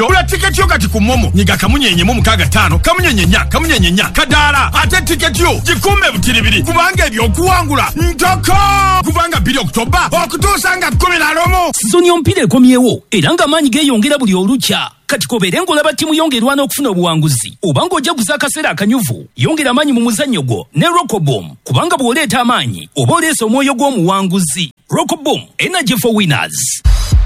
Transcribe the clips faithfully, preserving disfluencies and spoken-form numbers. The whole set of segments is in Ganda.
Ula tiketi yo kati ku Momo nyiga kamunyenye mu mukaga tano kamunyenye nya kamunyenye nya kadala ate tiketi yo jikume butiribiri kubanga ebyo kuwangula ntoko kubanga bili Oktoba okutusanga kumi na lomo Sizoni ompire komyewo era nga manyi geyongera buli olukya kati kobere ngolaba timu yongerwa n'okufuna obuwanguzi obanga ojja kuza akaseera akanyuvu yongera amanyi mu muzannyo gwo ne Rocobom kubanga bw'oleeta amaanyi oba oleesa omwoyo gw'omuwanguzi. Rocobom, energy for winners.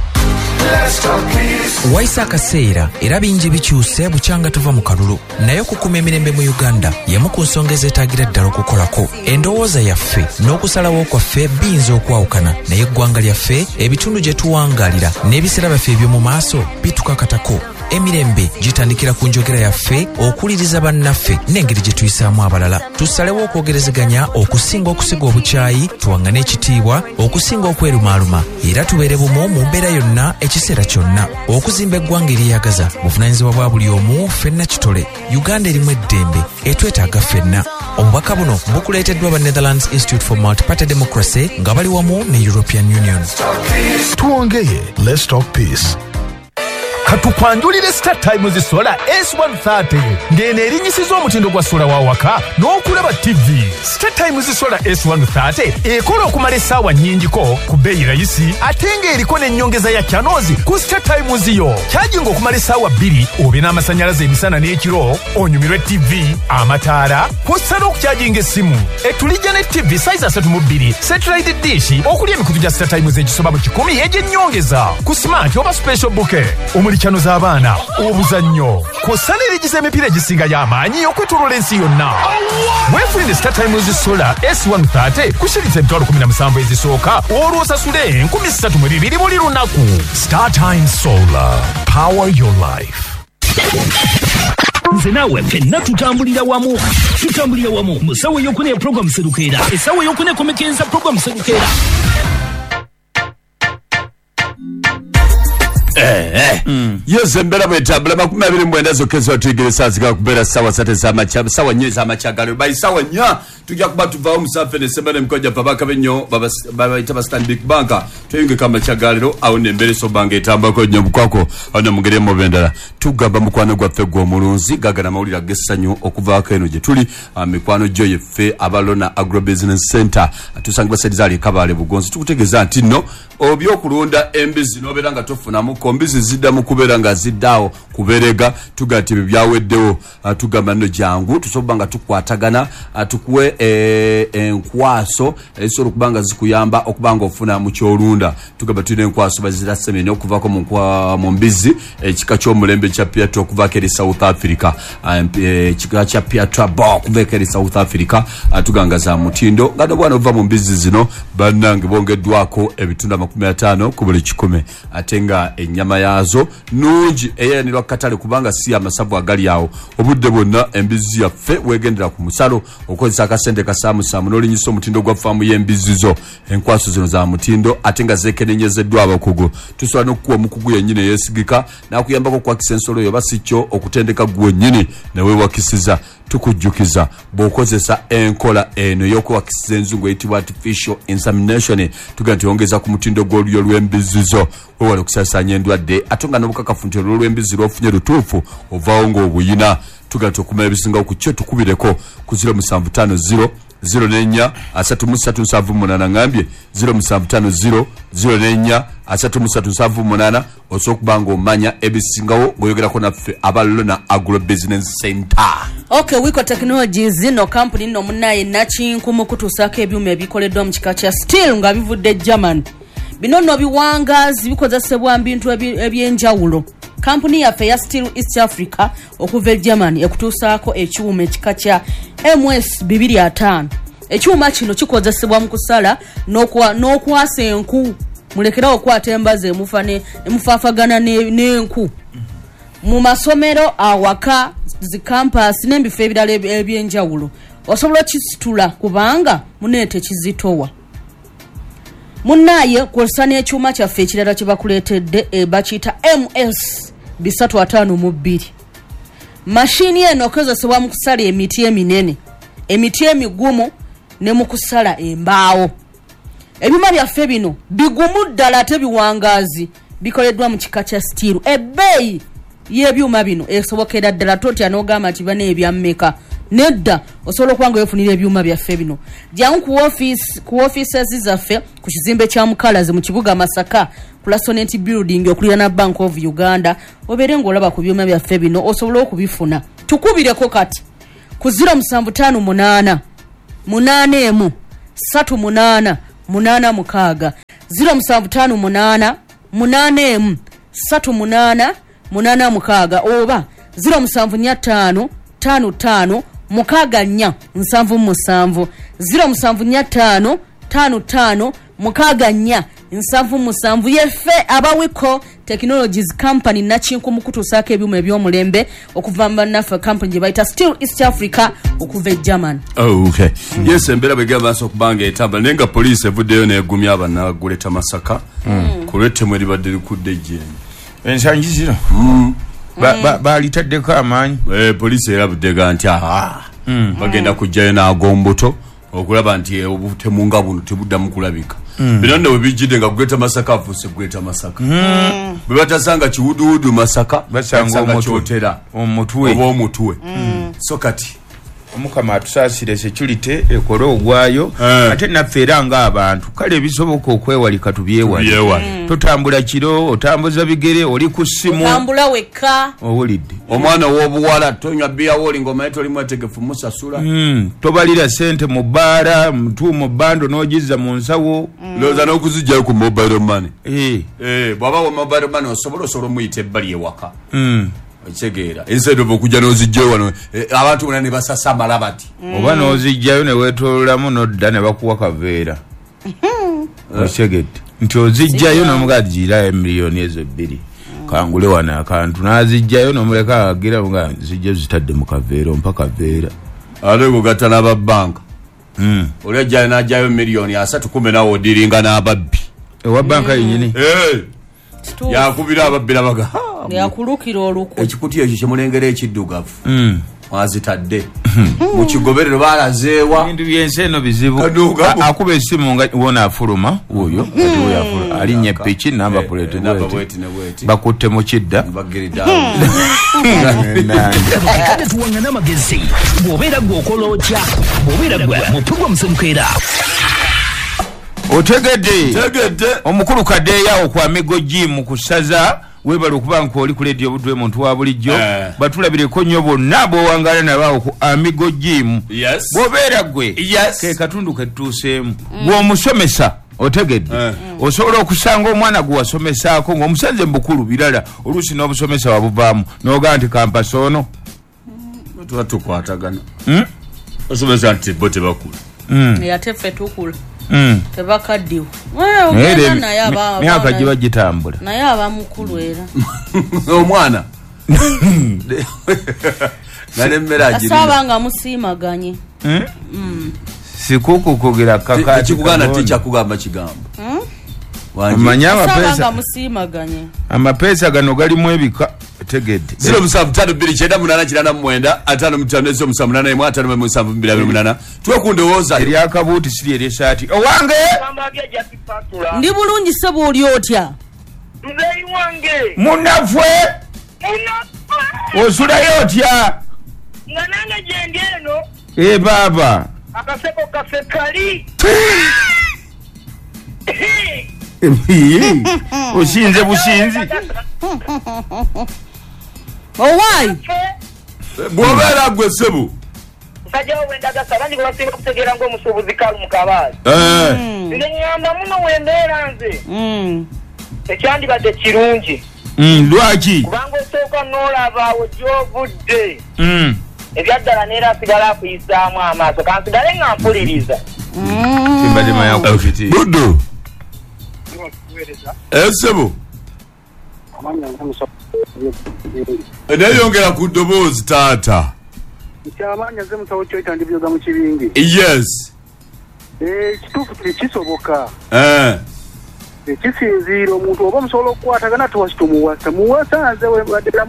Waisa akaseera era bingi bikyuse bukyanga tuva mu kalulu naye okukuma emirembe mu Uganda yemu ku nsonga ezeetaagira ddala okukolako. Endowooza yaffe n'okusalawo kwaffe biyinza okwawukana naye eggwanga lyaffe ebitundu gye tuwangalira n'ebiseera byaffe eby'omu maaso bitukakatako. Emirembe gitandikira ku njogera yaffe okuliriza bannaffe n'engeri gye tuyisaamu abalala. Tusalewo okwogerezeganya okusinga okusiga obukyayi tuwangane ekitiibwa okusinga okwerumaaluma era tubeere bumu mu mbeera yonna ekiseera kyonna. Okuzimba eggwanga eryeyagaza buvunaanyizibwa bwa buli omu ffenna kitole. Uganda erimu eddembe etwetaaga ffenna. Obubaka buno bukuleeteddwa ba Netherlands Institute for Multi-Party Democracy nga bali wamu ne European Union. Tuongeye, let's talk peace. Katukwanjulire Star Times Solar S one thirty ngene erinyisiza omutindo gwa sola wa waka n'okulaba T V. Star Times Solar S one thirty ekola okumala essaawa nnyingiko ku bbeeyi rayisi ate ng'eriko n'ennyongeza ya channels ku Star Times yo. Kyajinga okumala essaawa bbiri obe n'amasannyalaze emisana n'ekiro onyumirwe T V, amataala, kw'ossa n'okukyajinga essimu. Etulijja ne T V size asatu mu bbiri satellite dish okuli emikutu gya Star Times egisoba mu kikumi egy'ennyongeza ku smart oba special bouquet. Chano z'abaana obuzannyo kw'ossa n'erigiza emipiira egisinga y'amaanyi okwetooloola ensi yonna. Weefunire Star Times Solar S one thirty kushiriza emitwalo kumi na musanvu ezisooka olwo osasule enkumi ssatu mu bibiri buli lunaku. Star Times Solar, power your life. Nze nawe ffenna tutambulira wamu tutambulira wamu musawo ey'okuna ya program serukeera essawo ey'okuna ekomekenza program serukeera. Eh eh mm. Yose mbera bwetambula makumi abiri mwenda zokezo tuigirisa zika kubera sawa sate za macha sawa nye za machagalo bai sawa nya tujja kuba tuvaho musafe ne sembere mkoja babaka benyo baba baba itaba Stanbic Banka tuyinge kama chagaliro awo nembere so bange etamba ko nyo bukwako ana mugere mo bendala tugamba mukwano gwa fegwa omulunzi gagana mawulira gessanyo okuvaako eno gye tuli mikwano gyo yeffe abalona Agro Business Center tusangibwa sedizali kabale bugonzi tukutegeza nti no obyokulunda embizi noberanga tofunamu kombizi zidda mu kubeera nga ziddawo kuberega tugati byaweddewo tugamba no jangu tusobanga tukwatagana tukuwe enkwaso esoro kubanga zikuyamba okubanga ofuna mu kyolunda tugamba tune enkwaso bazira semene okuvako mu kwa mumbizi ekika ky'omulembe kya Pietro okuvako eri South Africa ekika kya Pietro bo okuvako eri South Africa tuganga za mutindo ngado bwana ova mu mbizi zino bannange bongeddwako ebitunda makumi ataano ku buli kikumi atenga enyama yazo nungi eyenirwa katale kubanga si amasavu agali yawo obudde bonna embizi yaffe wegendera ku musalo okozesa akasente kasamu samu n'olinyiso omutindo gwa faamu y'embizizo enkwaso zino za mutindo atenga zekenenyezeddwa abakugu tusobola n'okukuwa omukugu yennyini yeesigika n'akuyambako kwakisa ensolo yo basikyo okutendeka gwennyini neweewakisiza tukujjukiza bw'okozesa enkola eno y'okuwakisiza enzungu eyitibwa artificial insemination tuga nti yongeza ku mutindo gw'olulyo lw'embizizo wewala okusasaanya endwadde ate nga n'obukakafu nti olulyo lw'embizi lw'ofunye lutuufu ovaawo ng'obuyina tuga nti okumala ebisingawo ku kyo tukubireko ku zero musanvu ttaano zero zero nenya asatu musatu nsanvu munana ngambye zero musanvu ttaano zero zero nenya asatu musatu nsanvu munana osokubanga omanya ebisingawo ngoyogerako naffe abalona Agro Business Center. Okay, Wiko Technologies no company no munaye nachinku mukutusaka ebyuma ebikoleddwa mu kika kya steel nga bivudde German. Bino no biwangazi bikozesebwa bintu ebyenjawulo. Company ya Fair Steel East Africa okuva German ekutusako ekyuma ekika kya M S bibiri ataano. Ekyuma kino kikozesebwa mu kusala n'okwa n'okwasa enku. Mulekera okwata embaze mufane mufafagana n'enku. Mu masomero awaka zi campus n'ebifo ebirala ebyenjawulo osobola kisitula kubanga munete kizitowa. Munaye kwosana ekyuma kyaffe ekirala kye bakuleetedde e bakita M S bisatu ataano mu bbiri. Mashini eno okozesebwa mu kusala emiti eminene, emiti emigumu ne mu kusala embaawo. Ebyuma byaffe bino bigumu ddala ate biwangazi bikoleddwa mu kika kya steel. Ebbeeyi y'ebyuma bino esobokera ddala totya n'ogamba nti bana ebyammeka nedda osobola okuba nga wefunira ebyuma byaffe bino jangu ku office ku offices zaffe ku kizimbe kya Mukalazi mu kibuga Masaka ku Lasonent building okulirana Bank of Uganda obeere ng'olaba ku byuma byaffe bino osobola okubifuna tukubireko kati ku zero seven five eight munana emu satu munana munana mukaaga zero seven five eight munana emu satu munana munana mukaaga oba zero seven five tano tano mukaaga nnya nsanvu musanvu zero seven five tano tano mukaaga nnya nsanvu musanvu yeffe abawiko Technologies Company nachinku mukutusaka ebyuma ebyomulembe okuva mbanaffe company gye bayita Still East Africa okuva e German. Oh, okay. Mm. Yes, mbera begaba so kubanga etamba nenga police evuddeyo negumya abana guleta Masaka. Mm. Kulete mweri badde kudde je. Ensangi zino. Mm. Ba ba balitaddeko amanyi. Eh police erabudde ganti aha. Mm. Bagenda kujjayo na agomboto okulaba nti obutemunga buno tebuddamu kulabika. Mm. Binonne webijide nga Greater Masaka afuse Greater Masaka. Mm. Bebatasanga kiwuduwudu Masaka basanga chotera omutwe obo omutwe. Mm. So kati omukama atusasire security ekoro ogwayo eh. Ate nafeera nga abantu kale bisoboka okwewalika tubyewali mm. Totambula kiro otambuza bigere oli ku simu otambula wekka owulidde omwana w'obuwala tonywa bia woli ngoma yetu oli mwetegefu musasula mm. Tobalira sente mu bbaala mtu mu bando n'ogiza mu nsawo mm. Loza n'okuzijjayo ku mobile money eh eh bwaba wa mobile money osobola osobola muyite ebbali ewaka mm. Chegera instead of okujja n'ozijjayo wano eh, abantu bonna ne basasa malabati mm. Oba n'ozijjayo ne weetoolamu n'odda ne bakuwa kaveera Ochegedde nti ozijjayo n'omugagira emiliyoni ezo bbiri mm. Kangule wana akantu n'azijjayo n'omuleka agira nga zijja zitadde mu kaveera mpaka kaveera ate kugatta n'ababanka mm. Oli ajjayo n'ajjayo miliyoni asatu kumbe nawe odiringa n'ababbi ewa banka yennyini eh yakubira ababbi nabaga yakulukira oluku ekikuti ekyo kyemulengera ekiddugavu mm. Wazitadde mu kigoberero balazeewa bintu byensi eno bizibu akuba essimu nga wona afuluma oyo alinnya epiki namba puleti bakutte mu kidda kale tuwangana amagezi bw'obeera gwe okola otya bw'obeera gwe mutugwa musemukeera otegedde tegedde omukulu kaddeeyawo kwa Migo Gym kusaza webale okuba nk'oli ku leediyo budwe muntu wa bulijjo eh. Batulabireko nnyo bonna b'owangala nabaawo ku Amigo Gym yes. Bw'obeera gwe yes. Ke katundu ketutuuseemu mm. Bw'omusomesa otegedde eh. Osobola okusanga omwana gwe wasomesaako ng'omusanze mu bukulu birala oluusi n'obusomesa wabuvaamu n'ogaa nti kampasi ono tuba tukwatagana hmm? Osomesa nti bo tebakula mm. Ate ffe tukula mm. Tebakaddiwo myaka giba gitambula naye aba mukulu era omwana nale mmera agirina asaba nga musiimaganye mm? mm. Sikukukugira kakati ekikuganda tekyakugamba kigambo Amanya amapesa musiimaganye amapesa gano galimu ebika tegedde zero musanvu ttaano bbiri kyenda munaana kirana mu mwenda ataano mu ttaano ezo musanvu munaana emu ataano mu musanvu bbiri abiri munaana tuwe ku ndowooza eryakabuuti siri eryesaati owange ndi bulungi ssebo oli otya nzeyi wange munaffe osulayo otya nga nange gyendi eno ee baaba akaseko kaffe kali osinze businzi owaayi bw'obeera gwe ssebo musajja wo wendagasa bangi gwebasinga okutegeera ng'omusuubuzi kalu mu kabaali nze nyamba muno wembeera nze ekyandibadde kirungi lwaki kubanga osooka n'olabaawo gy'ovudde ebyaddala neera asigala akuyisaamu amaaso kansigale nga mpuliriza buddu esebo neyongera ku ddoboozi taata kyamanya ze musawo kyo kyandibyoga mu kibingi yes ekituufu tekisoboka eh ekisinziira omuntu oba musobola okukwatagana tuwasitumuwasa muwasa nze webaddera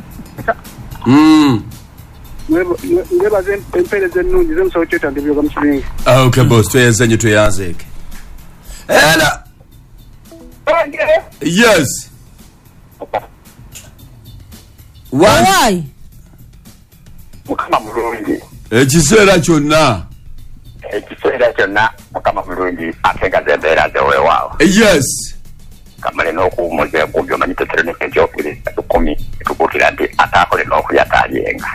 ngebaze empeereza ennungi ze musawo kyo kyandibyoga mu kibingi okay boss tweyazenye tweyazeeke era yes why mukama mulungi ekiseera kyonna ekiseera kyonna mukama mulungi atenga zembeera zeweewaawo yes kamale n'okuwumuza enkumbi omanyi tetereneka ekyokubiri tukumi tukuutira nti ataakole n'okuyataalyenga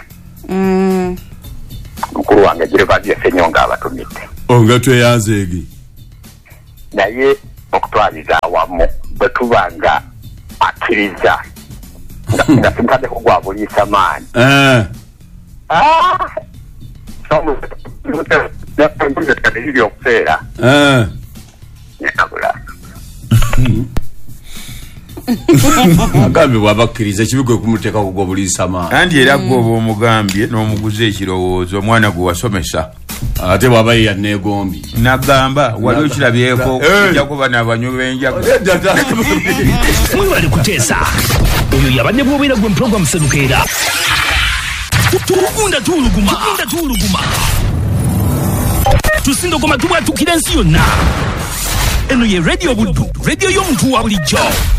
mukulu wange gireva byefenyo nga abatumidde onga tweyanzeegi naye okutwaliza awamu bwe tuba nga akkiriza nga sintadde kugwa buliisa maanyi iri okuseera nekabula agambye bwabakkiriza kibigwe kumuteeka kugwa buliisa maanyi anti era gwe oba omugambye n'omuguza ekirowoozo omwana gwe wasomesa ate bwaba ye yanneegombi nagamba wali okirabyeko kujja kuba n'abanywi b'enjago mwebale kuteesa oyo yabadde bwobeera gwe muprogramu senukeera tugunda tuuluguma tuuluguma tusindogoma tubwatukira ensi yonna eno ye radio buddu radio y'omuntu wa bulijjo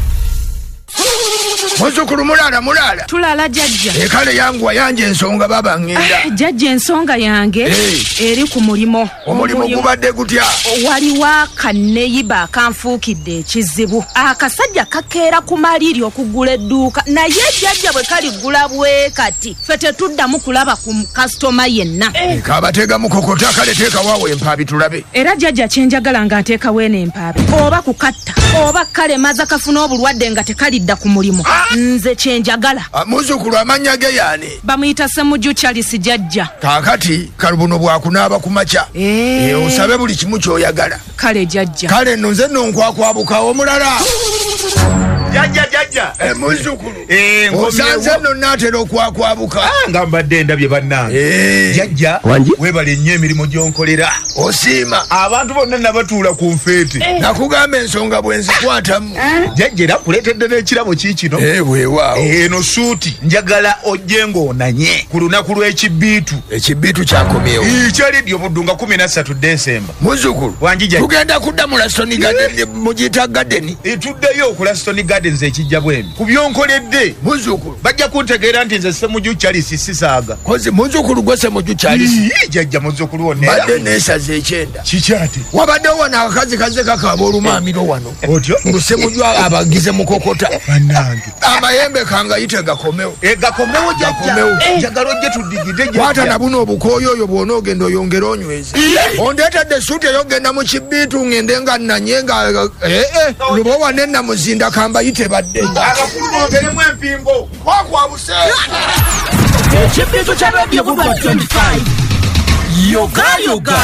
Muzukulu mulala mulala tulala jajja ekale yangu wayanje ensonga baba ngenda jajja ensonga yange hey. eri ku mulimo omulimo gubadde gutya waliwo akanneyiba akanfuukidde ekizibu akasajja kakeera ku maliri okugula edduuka naye jajja bwe kaligula bwe kati fe tetuddamu kulaba ku kasitoma yenna hey. kabatega mukokota kale teekawaawo empaabi tulabe era jajja kyenjagala nga nteekawo eno empaabi oba kukatta oba kale maza kafuna obulwadde nga tekalidda ku mulimo nze kyenjagala muzukulu amannya ge yaani bamuyita Ssemujju Charles jajja kaakati kalubuno bwakunaaba ku makya e, osabe buli kimu kyoyagala kale jajja kale nno nze nno nkwakwabukawo omulala jajja jajja e, muzukulu e, osanze nno naatera okwakwabuka nga mbadde ndabye bannange e. jajja webale nnyo emirimu gyonkolera osiima abantu bonna nabatuula ku nfeete e. nakugamba ensonga bwe nzikwatamu jajja era kuleetedde n'ekirabo kiikino weewaawo eno suuti njagala ojje ng'onanye ku lunaku lw'ekibbiitu ekibbiitu kyakomyewo kyaliddi obuddu nga kumi na ssatu Desemba muzukulu wanjija tugenda kudda mu Laston Garden mugiyita gadeni tuddeyo ku Laston Gardens ekijja bwemi ku byonkoledde muzukulu bajja kuntegeera nti nze Ssemujju Charles sisaaga kozi muzukulu gwe Ssemujju Charles jajja muzukulu wonna badde neesaza ekyenda kikyate wabaddewo wano akakazi kaze kakaaba olumaamiro wano otyo ngu Ssemujju abagize mukokota bannange amayembe kangayite gakomewo gakomewo jajja njagala ojje tuddigide kwata na buno obukooyo oyo bw'ona ogenda oyongera onyweza ondeetedde suuti eyogenda mu kibbiitu ngende nga nanye nga ee lubowa ne namuzinda kambayite badde agakulunongeremu empingo kwakwabuse ekibbiitu kya radio buba twenty-five yoga yoga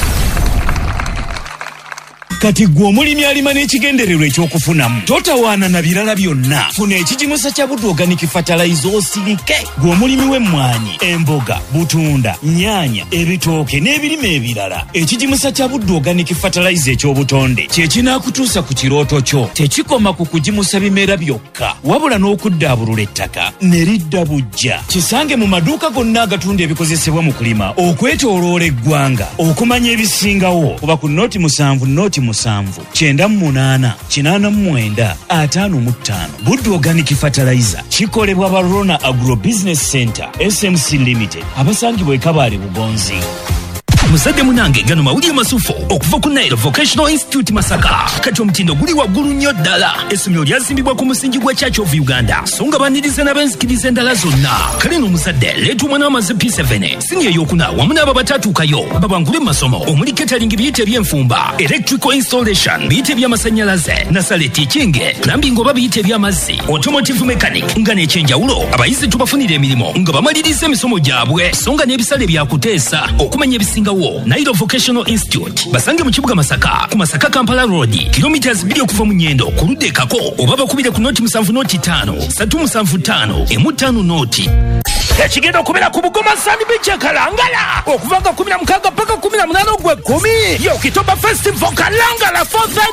kati gwe omulimi alima n'ekigendererwa ekyokufunamu totawaana na birala byonna funa ekigimusa kya Buddu Organic Fertilizer osirike gwe omulimi w'emmwanyi emboga butunda nyaanya ebitooke n'ebirime ebirala ekigimusa kya Buddu Organic Fertilizer ekyobutonde kye kinaakutuusa ku kirooto kyo tekikoma ku kugimusa bimera byokka wabula n'okuddaabulula ettaka ne lidda bujja kisange mu maduuka gonna agatunda ebikozesebwa mu kulima okwetooloola eggwanga okumanya ebisingawo kuba ku nooti musanvu nooti musanvu kyenda mu munaana kinaana mu mwenda ataano mu ttaano Buddu Organic Fertilizer kikolebwa ba Rona Agro Business Center S M C Limited abasangibwa e Kabaale Bugonzi. Muzadde munange gano mawulire masufo okuva ku Nairo Vocational Institute Masaka kati omutindo guli waggulu nnyo ddala essomero lyazimbibwa ku musingi gwa Church of Uganda so nga baniriza n'abenzikiriza endala zonna kale n'omuzadde leeta omwana w'amaze P seven sini eyokuna wamu n'abo batatuukayo babangule mu masomo omuli catering biyite eby'enfumba electrical installation biyite eby'amasannyalaze nasale teaching plumbing oba biyite eby'amazzi automotive mechanic nga n'ekyenjawulo abayizi tubafunira emirimu nga bamaliriza emisomo gyabwe so nga n'ebisale byakuteesa okumanya ebisinga Nairo Vocational Institute basange mu kibuga Masaka ku Masaka Kampala Road kilometers bbiri okuva mu Nyendo ku ludde kako oba bakubire ku noti musanvu noti ttaano satu musanvu ttaano emu ttaano noti ekigenda okubeera ku Bugoma Sandbeach Kalangala okuva nga kumi na mukaaga paka kumi na munaana ogw'ekkumi yo Kitoba Festival Kalangala